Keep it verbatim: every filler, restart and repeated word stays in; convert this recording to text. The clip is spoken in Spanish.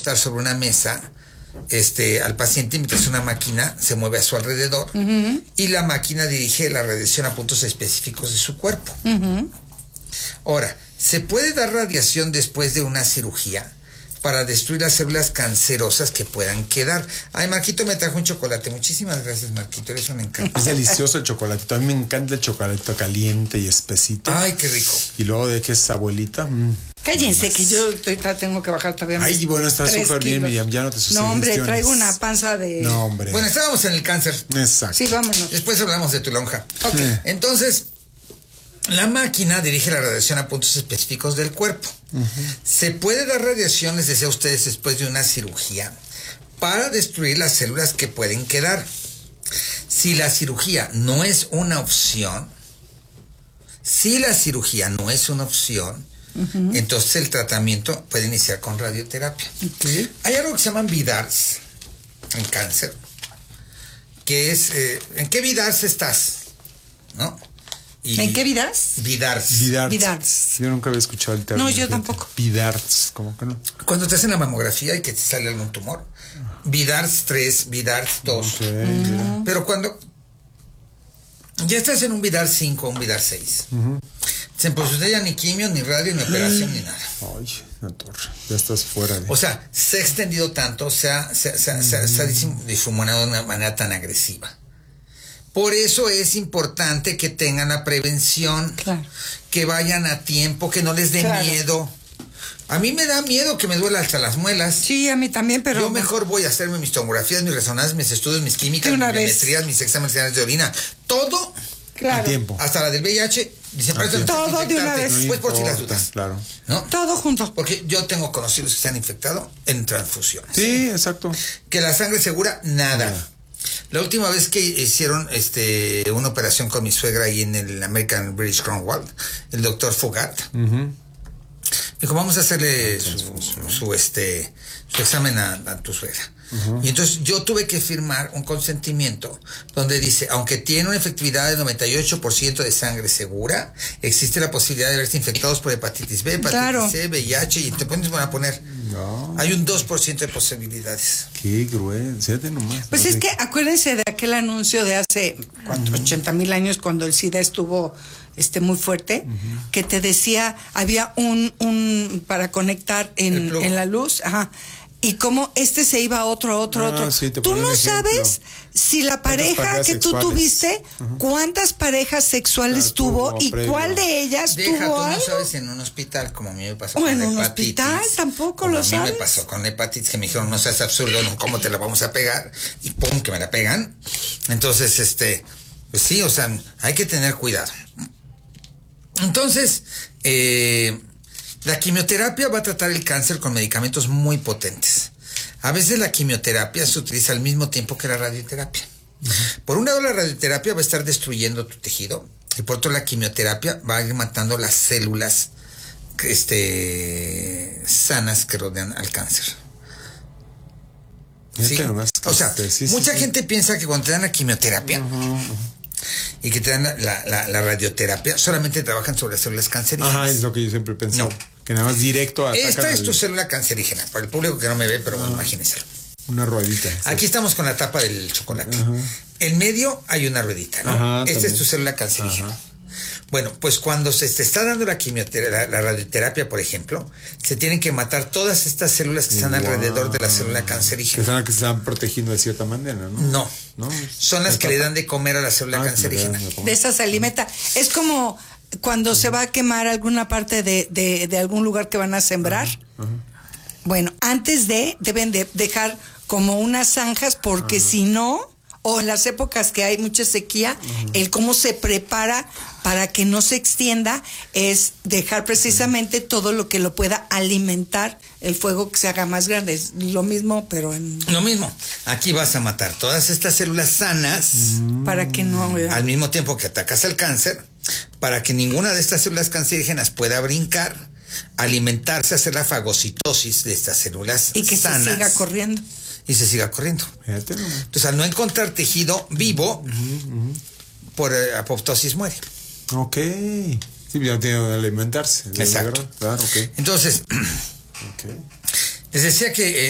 recostar sobre una mesa este, al paciente mientras una máquina se mueve a su alrededor uh-huh. y la máquina dirige la radiación a puntos específicos de su cuerpo. Uh-huh. Ahora, ¿se puede dar radiación después de una cirugía para destruir las células cancerosas que puedan quedar? Ay, Marquito me trajo un chocolate. Muchísimas gracias, Marquito. Eres un encanto. Es delicioso el chocolate. A mí me encanta el chocolate caliente y espesito. Ay, qué rico. Y luego de que es abuelita. Mmm. Cállense, que yo ahorita tengo que bajar todavía. Ay, bueno, está súper bien, Miriam. Ya no te sucede. No, hombre, traigo una panza de... No, hombre. Bueno, estábamos en el cáncer. Exacto. Sí, vámonos. Después hablamos de tu lonja. Ok. Sí. Entonces, la máquina dirige la radiación a puntos específicos del cuerpo. Uh-huh. Se puede dar radiación, les decía a ustedes, después de una cirugía para destruir las células que pueden quedar. Si la cirugía no es una opción, si la cirugía no es una opción, uh-huh. entonces el tratamiento puede iniciar con radioterapia. Uh-huh. Hay algo que se llaman VIDARs en cáncer, que es, eh, ¿en qué VIDARs estás? ¿No? Y ¿en qué VIDARs? VIDARs. VIDARs. VIDARs. Yo nunca había escuchado el término. No, yo tampoco. VIDARs, ¿cómo que no? Cuando te hacen la mamografía y que te sale algún tumor. VIDARs tres, VIDARs dos. Okay, uh-huh. Pero cuando ya estás en un VIDAR cinco, un VIDAR seis, uh-huh. pues usted ya ni quimio, ni radio, ni operación, uh-huh. ni nada. Ay, la torre. Ya estás fuera de... O sea, se ha extendido tanto, se ha, se, se, uh-huh. se, se ha difuminado de una manera tan agresiva. Por eso es importante que tengan la prevención, claro. que vayan a tiempo, que no les dé claro. miedo. A mí me da miedo que me duela hasta las muelas. Sí, a mí también, pero... Yo mejor voy a hacerme mis tomografías, mis resonancias, mis estudios, mis químicas, mis biometrías, mis exámenes de orina. Todo claro. a tiempo. Hasta la del V I H. Dice, todo de una vez. Pues por si las dudas. Claro. ¿No? Todo junto. Porque yo tengo conocidos que se han infectado en transfusiones. Sí, exacto. Que la sangre segura, nada. nada. La última vez que hicieron este una operación con mi suegra ahí en el American British Cornwall, el doctor Fogat, uh-huh. dijo, vamos a hacerle su, su, su este su examen a, a tu suegra. Uh-huh. Y entonces yo tuve que firmar un consentimiento donde dice, aunque tiene una efectividad de noventa y ocho por ciento de sangre segura, existe la posibilidad de verse infectados por hepatitis B, hepatitis claro. C, V I H, y te pones a poner, no. hay un dos por ciento de posibilidades. Qué grueso, nomás. Pues no es sé. que acuérdense de aquel anuncio de hace uh-huh. ochenta mil años cuando el SIDA estuvo este muy fuerte, uh-huh. que te decía, había un, un para conectar en, en la luz, ajá. Y como este se iba a otro, a otro, a otro. Ah, sí, tú no sabes si la pareja que tú tuviste, uh-huh. cuántas parejas sexuales claro, tuvo y previo. cuál de ellas Deja, tuvo tú algo. no sabes en un hospital, como a mí me pasó o con en la un hepatitis. hospital tampoco como lo a mí sabes. me pasó con la hepatitis, que me dijeron, no seas absurdo, no, ¿cómo te la vamos a pegar? Y pum, que me la pegan. Entonces, este, pues sí, o sea, hay que tener cuidado. Entonces, eh, la quimioterapia va a tratar el cáncer con medicamentos muy potentes. A veces la quimioterapia se utiliza al mismo tiempo que la radioterapia. Uh-huh. Por un lado, la radioterapia va a estar destruyendo tu tejido, y por otro, la quimioterapia va a ir matando las células este, sanas que rodean al cáncer. ¿Sí? O sea, sí, mucha sí, gente sí. piensa que cuando te dan la quimioterapia uh-huh, uh-huh. y que te dan la, la, la radioterapia, solamente trabajan sobre las células cancerígenas. Ajá, es lo que yo siempre pensé. No. Que nada más directo a esta es tu célula cancerígena. Para el público que no me ve, pero ah, imagínenselo. Una ruedita. Sí. Aquí estamos con la tapa del chocolate. Ajá. En medio hay una ruedita, ¿no? Ajá, esta también. Es tu célula cancerígena. Ajá. Bueno, pues cuando se te está dando la quimioterapia, la, la radioterapia, por ejemplo, se tienen que matar todas estas células que están wow. alrededor de la célula cancerígena. Que son las que se están protegiendo de cierta manera, ¿no? No. ¿No? Son las que le dan de comer a la célula ah, cancerígena. De, de esas se alimenta. Es como cuando uh-huh. se va a quemar alguna parte de, de, de algún lugar que van a sembrar. Uh-huh. Uh-huh. Bueno, antes de, deben de dejar como unas zanjas, porque uh-huh. si no, o en las épocas que hay mucha sequía, uh-huh. el cómo se prepara para que no se extienda es dejar precisamente uh-huh. todo lo que lo pueda alimentar el fuego, que se haga más grande. Es lo mismo, pero en... Lo mismo. Aquí vas a matar todas estas células sanas uh-huh. para que no... al mismo tiempo que atacas el cáncer, para que ninguna de estas células cancerígenas pueda brincar, alimentarse, hacer la fagocitosis de estas células y que sanas, se siga corriendo. Y se siga corriendo. Fíjate, ¿no? Entonces, al no encontrar tejido vivo, uh-huh, uh-huh. por eh, apoptosis muere. Ok. Sí, ya tiene que alimentarse. Exacto. Claro, okay. Entonces, okay. les decía que... Eh,